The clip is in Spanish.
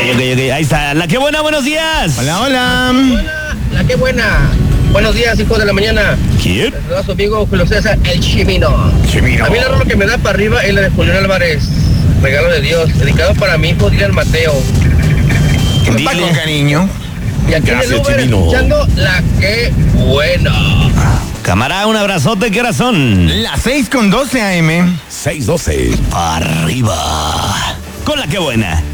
ok. Ahí está. La que buena, buenos días. Hola, hola. Hola, la que buena. Buenos días, hijos de la mañana. ¿Quién? Saludos a su amigo Julio César, el Chimino. Chimino. A mí la rola que me da para arriba es la de Julián Álvarez. Regalo de Dios, dedicado para mi hijo Dylan Mateo. Va con cariño. Y aquí Gracias, en el Uber Chimino. escuchando la que buena. Camarada, un abrazote. ¿Qué horas son? Las 6:12 AM. 6:12. Arriba. Con la que buena.